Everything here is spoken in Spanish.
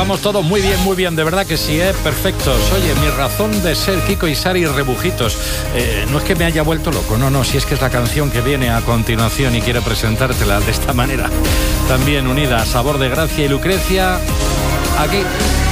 Estamos todos muy bien, de verdad que sí, perfectos. Oye, mi razón de ser, Kiko y Sari Rebujitos. No es que me haya vuelto loco, no, si es que es la canción que viene a continuación y quiero presentártela de esta manera. También unida a Sabor de Gracia y Lucrecia, aquí.